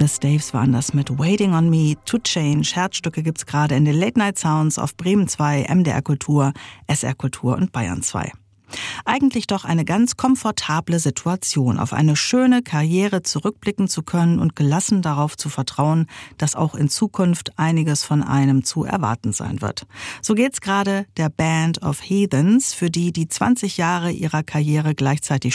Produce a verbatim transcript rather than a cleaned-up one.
The Staves waren das mit Waiting on Me, To Change. Herzstücke gibt's gerade in den Late Night Sounds auf Bremen zwei, M D R Kultur, S R Kultur und Bayern zwei. Eigentlich doch eine ganz komfortable Situation, auf eine schöne Karriere zurückblicken zu können und gelassen darauf zu vertrauen, dass auch in Zukunft einiges von einem zu erwarten sein wird. So geht's gerade der Band of Heathens, für die die zwanzig Jahre ihrer Karriere gleichzeitig